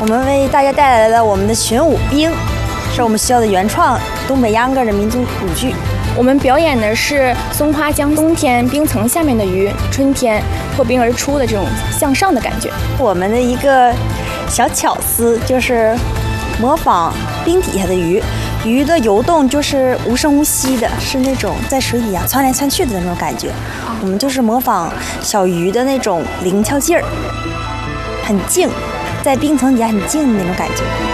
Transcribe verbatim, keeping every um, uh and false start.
我们为大家带来了我们的群舞冰，是我们学校的原创东北秧歌的民族舞剧。 我们表演的是松花江冬天冰层下面的鱼，春天破冰而出的这种向上的感觉。 我们的一个小巧思就是模仿冰底下的鱼，鱼的游动就是无声无息的，是那种在水底下窜来窜去的那种感觉。我们就是模仿小鱼的那种灵巧劲儿，很静，在冰层底下很静的那种感觉。